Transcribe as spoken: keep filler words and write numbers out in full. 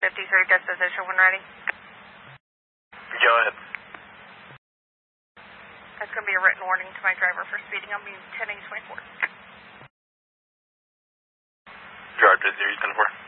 fifty-three disposition when ready. Go ahead. That's going to be a written warning to my driver for speeding on being ten eight twenty-four. Drive to zero ten four.